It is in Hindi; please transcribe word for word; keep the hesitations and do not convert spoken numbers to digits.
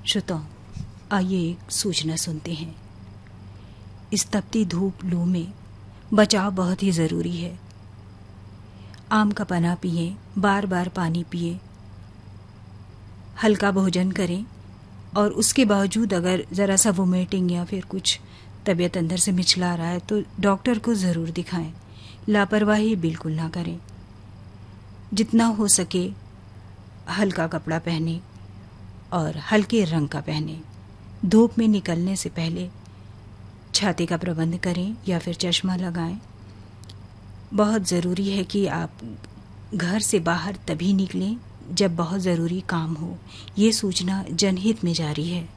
श्रोताओं, आइए एक सूचना सुनते हैं। इस तपती धूप लू में बचाव बहुत ही ज़रूरी है। आम का पन्ना पिए, बार बार पानी पिए, हल्का भोजन करें और उसके बावजूद अगर ज़रा सा वोमिटिंग या फिर कुछ तबीयत अंदर से मिचला रहा है तो डॉक्टर को ज़रूर दिखाएं। लापरवाही बिल्कुल ना करें। जितना हो सके हल्का कपड़ा पहने और हल्के रंग का पहने। धूप में निकलने से पहले छाते का प्रबंध करें या फिर चश्मा लगाएं। बहुत ज़रूरी है कि आप घर से बाहर तभी निकलें जब बहुत ज़रूरी काम हो। ये सूचना जनहित में जारी है।